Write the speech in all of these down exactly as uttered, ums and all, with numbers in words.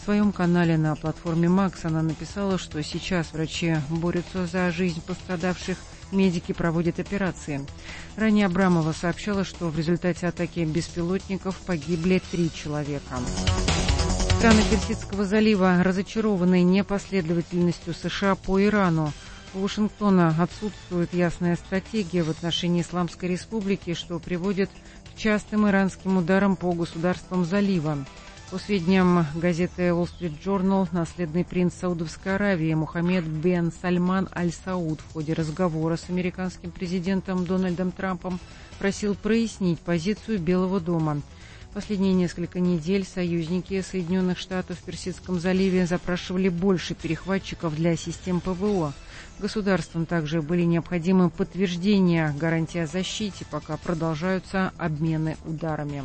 своем канале на платформе Макс она написала, что сейчас врачи борются за жизнь пострадавших, медики проводят операции. Ранее Абрамова сообщала, что в результате атаки беспилотников погибли три человека. Страны Персидского залива разочарованы непоследовательностью США по Ирану. У Вашингтона отсутствует ясная стратегия в отношении Исламской Республики, что приводит к частым иранским ударам по государствам залива. По сведениям газеты Wall Street Journal, наследный принц Саудовской Аравии Мухаммед бен Сальман аль-Сауд в ходе разговора с американским президентом Дональдом Трампом просил прояснить позицию Белого дома. Последние несколько недель союзники Соединенных Штатов в Персидском заливе запрашивали больше перехватчиков для систем ПВО. Государствам также были необходимы подтверждения гарантии о защите, пока продолжаются обмены ударами.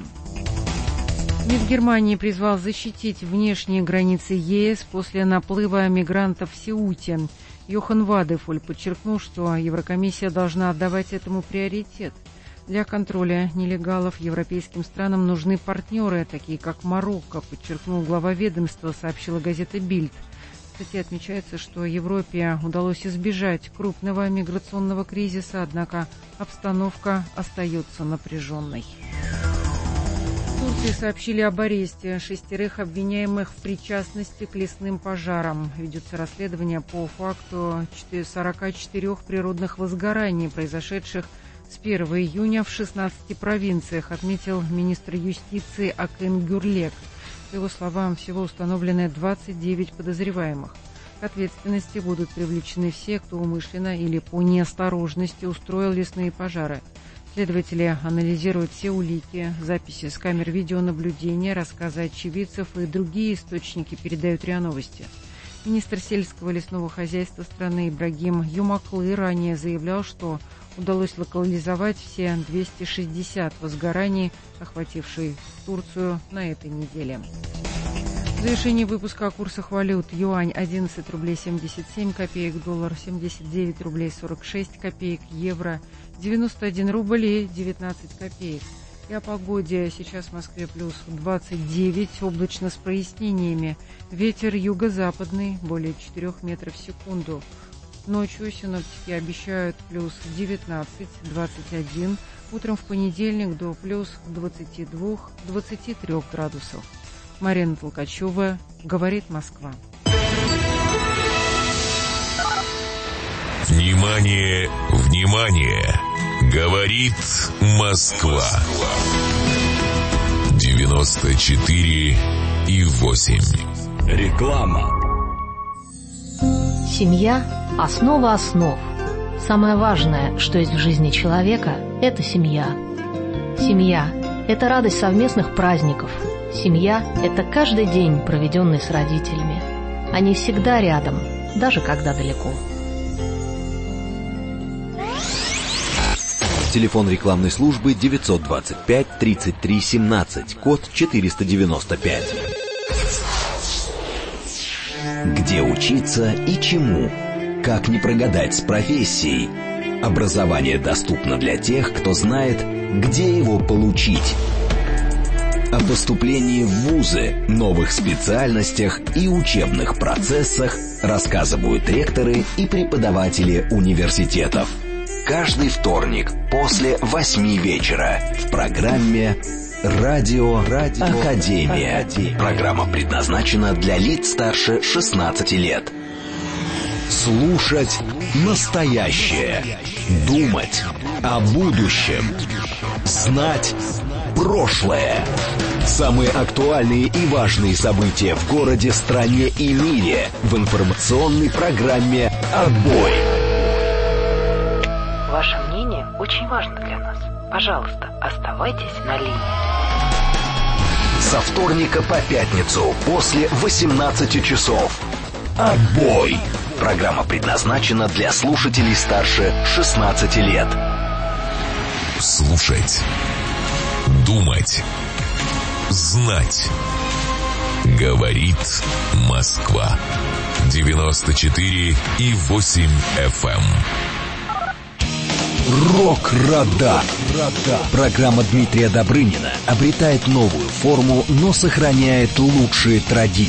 МИД Германии призвал защитить внешние границы ЕС после наплыва мигрантов в Сеуте. Йохан Вадефоль подчеркнул, что Еврокомиссия должна отдавать этому приоритет. Для контроля нелегалов европейским странам нужны партнеры, такие как Марокко, подчеркнул глава ведомства, сообщила газета «Бильд». В статье отмечается, что Европе удалось избежать крупного миграционного кризиса, однако обстановка остается напряженной. В Турции сообщили об аресте шестерых обвиняемых в причастности к лесным пожарам. Ведется расследование по факту сорока четырёх природных возгораний, произошедших с первого июня в шестнадцати провинциях, отметил министр юстиции Акын Гюрлек. По его словам, всего установлены двадцать девять подозреваемых. К ответственности будут привлечены все, кто умышленно или по неосторожности устроил лесные пожары. Следователи анализируют все улики, записи с камер видеонаблюдения, рассказы очевидцев и другие источники, передают РИА Новости. Министр сельского лесного хозяйства страны Ибрагим Юмаклы ранее заявлял, что удалось локализовать все двести шестьдесят возгораний, охватившие Турцию на этой неделе. В завершении выпуска о курсах валют. Юань одиннадцать рублей семьдесят семь копеек, доллар семьдесят девять рублей сорок шесть копеек, евро девяносто один рубль и девятнадцать копеек. И о погоде. Сейчас в Москве плюс двадцать девять, облачно с прояснениями. Ветер юго-западный, более четырёх метров в секунду. Ночью синоптики обещают плюс девятнадцать - двадцать один, утром в понедельник до плюс двадцати двух - двадцати трёх градусов. Марина Толкачева, говорит Москва. Внимание, внимание! Говорит Москва. девяносто четыре и восемь. Реклама. Семья – основа основ. Самое важное, что есть в жизни человека – это семья. Семья – это радость совместных праздников. Семья – это каждый день, проведенный с родителями. Они всегда рядом, даже когда далеко. Телефон рекламной службы девятьсот двадцать пять тридцать три семнадцать, код четыреста девяносто пять. Где учиться и чему? Как не прогадать с профессией? Образование доступно для тех, кто знает, где его получить. О поступлении в вузы, новых специальностях и учебных процессах рассказывают ректоры и преподаватели университетов. Каждый вторник после восьми вечера в программе «Радио, Радио Академия». Академия. Программа предназначена для лиц старше шестнадцати лет. Слушать настоящее. Думать о будущем. Знать прошлое. Самые актуальные и важные события в городе, стране и мире в информационной программе «Отбой». Ваше мнение очень важно для нас. Пожалуйста, оставайтесь на линии. Со вторника по пятницу после восемнадцати часов. «Отбой». Программа предназначена для слушателей старше шестнадцати лет. Слушать. Думать. Знать. Говорит Москва. девяносто четыре и восемь эф эм. Рок-радар. Программа Дмитрия Добрынина обретает новую форму, но сохраняет лучшие традиции.